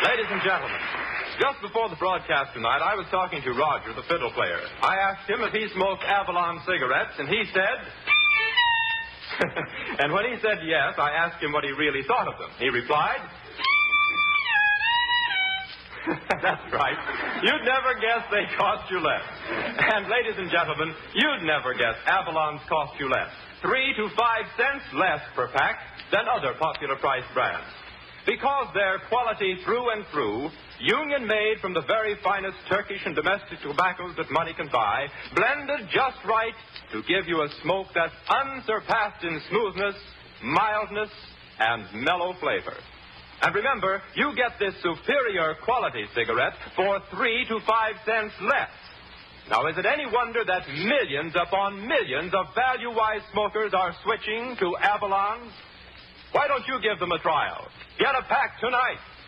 Ladies and gentlemen, just before the broadcast tonight, I was talking to Roger, the fiddle player. I asked him if he smoked Avalon cigarettes, and he said... And when he said yes, I asked him what he really thought of them. He replied... That's right. You'd never guess they cost you less. And, ladies and gentlemen, you'd never guess Avalon's cost you less. 3 to 5 cents less per pack than other popular price brands. Because they're quality through and through, union-made from the very finest Turkish and domestic tobaccos that money can buy, blended just right to give you a smoke that's unsurpassed in smoothness, mildness, and mellow flavor. And remember, you get this superior quality cigarette for 3 to 5 cents less. Now, is it any wonder that millions upon millions of value-wise smokers are switching to Avalon? Why don't you give them a trial? Get a pack tonight.